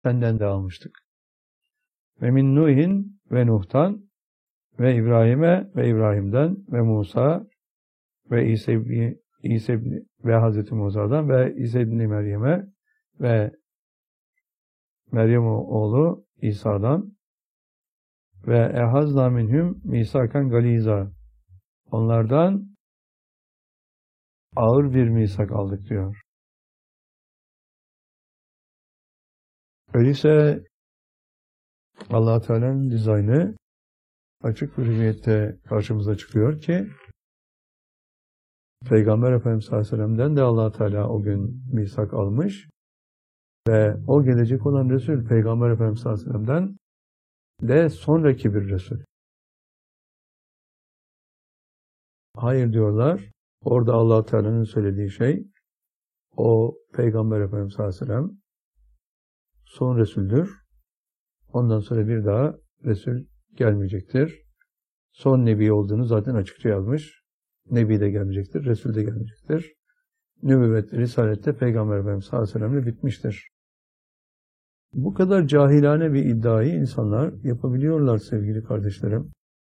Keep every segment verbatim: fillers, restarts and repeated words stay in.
senden de almıştık. Ve min Nuhin ve Nuh'tan ve İbrahim'e ve İbrahim'den ve Musa ve İsa ibn, İsa ibn, ve Hazreti Musa'dan ve İsa ibn Meryem'e ve Meryem oğlu İsa'dan ve ehazna minhum misakan galiza. Onlardan ağır bir misak aldık diyor. Öyleyse Allah-u Teala'nın dizaynı açık bir hüviyette karşımıza çıkıyor ki Peygamber Efendimiz sallallahu aleyhi ve sellem'den de Allah-u Teala o gün misak almış ve o gelecek olan Resul Peygamber Efendimiz sallallahu aleyhi ve sellem'den de sonraki bir Resul. Hayır diyorlar. Orada Allah-u Teala'nın söylediği şey o Peygamber Efendimiz sallallahu aleyhi ve sellem son Resul'dür. Ondan sonra bir daha Resul gelmeyecektir. Son Nebi olduğunu zaten açıkça yazmış. Nebi de gelmeyecektir, Resul de gelmeyecektir. Nübüvvet, Risalette Peygamber Efendimiz sallallahu aleyhi ve sellem'le bitmiştir. Bu kadar cahilane bir iddiayı insanlar yapabiliyorlar sevgili kardeşlerim.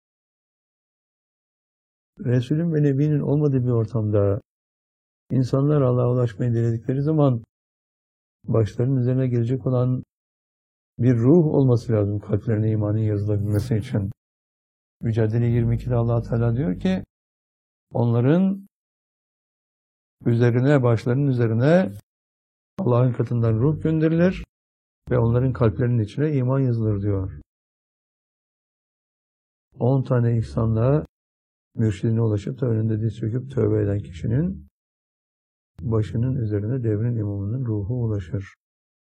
Resulün ve Nebi'nin olmadığı bir ortamda insanlar Allah'a ulaşmayı diledikleri zaman başlarının üzerine gelecek olan bir ruh olması lazım kalplerine imanın yazılabilmesi için. Mücadele yirmi ikide Allah Teala diyor ki onların üzerine, başlarının üzerine Allah'ın katından ruh gönderilir ve onların kalplerinin içine iman yazılır diyor. On tane ihsanla mürşidine ulaşıp da önünde diz çöküp tövbe eden kişinin başının üzerine devrin imamının ruhu ulaşır.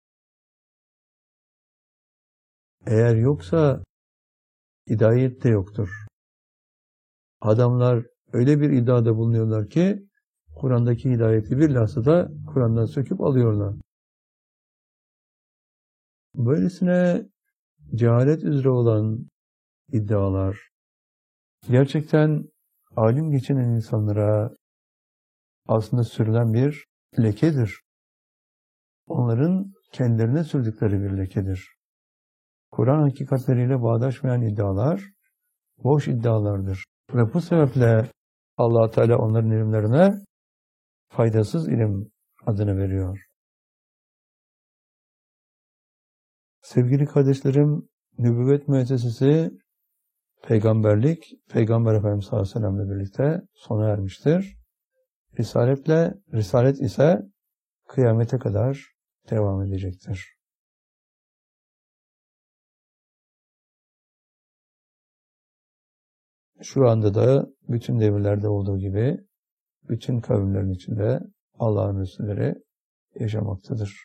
Eğer yoksa hidayet de yoktur. Adamlar öyle bir iddiada bulunuyorlar ki Kur'an'daki hidayeti bir lahzada Kur'an'dan söküp alıyorlar. Böylesine cehalet üzere olan iddialar gerçekten alim geçinen insanlara aslında sürülen bir lekedir. Onların kendilerine sürdükleri bir lekedir. Kur'an hakikatleriyle bağdaşmayan iddialar boş iddialardır. Ve bu sebeple Allah Teala onların ilimlerine faydasız ilim adını veriyor. Sevgili kardeşlerim, nübüvvet müessesesi peygamberlik, Peygamber Efendimiz sallallahu aleyhi ve sellem'le birlikte sona ermiştir. Risaletle, risalet ise kıyamete kadar devam edecektir. Şu anda da bütün devirlerde olduğu gibi bütün kavimlerin içinde Allah'ın Resulleri yaşamaktadır.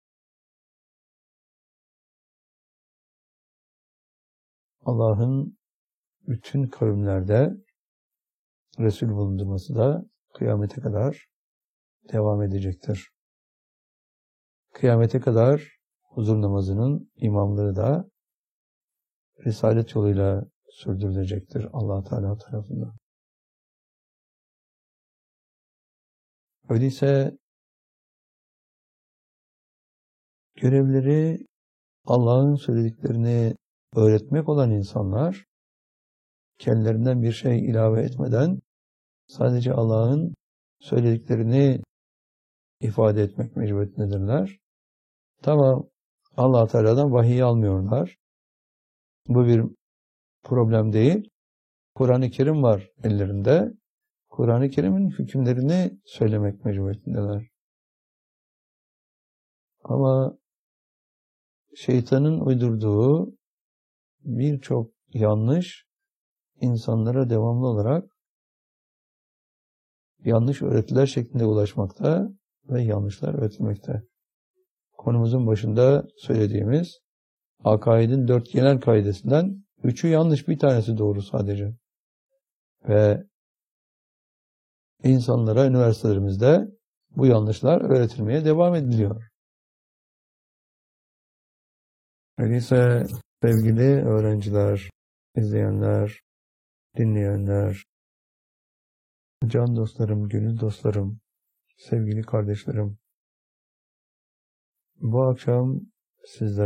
Allah'ın bütün kavimlerde Resul bulundurması da kıyamete kadar devam edecektir. Kıyamete kadar huzur namazının imamları da risalet yoluyla sürdürülecektir Allah Teala tarafından. Öyleyse görevleri Allah'ın söylediklerini öğretmek olan insanlar kendilerinden bir şey ilave etmeden sadece Allah'ın söylediklerini ifade etmek mecburiyetindedirler. Tamam, Allah Teala'dan vahiy almıyorlar. Bu bir problem değil. Kur'an-ı Kerim var ellerinde. Kur'an-ı Kerim'in hükümlerini söylemek mecburiyetindeler. Ama şeytanın uydurduğu birçok yanlış insanlara devamlı olarak yanlış öğretiler şeklinde ulaşmakta ve yanlışlar öğretilmekte. Konumuzun başında söylediğimiz akaidin dört genel kaidesinden üçü yanlış, bir tanesi doğru sadece. Ve insanlara üniversitelerimizde bu yanlışlar öğretilmeye devam ediliyor. Öyleyse sevgili öğrenciler, izleyenler, dinleyenler, can dostlarım, gönül dostlarım, sevgili kardeşlerim, bu akşam sizler